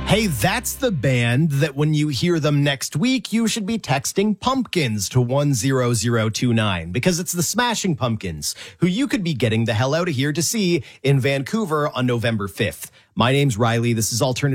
Hey, that's the band that when you hear them next week, you should be texting Pumpkins to 10029 because it's the Smashing Pumpkins, who you could be getting the hell out of here to see in Vancouver on November 5th. My name's Riley. This is Alternative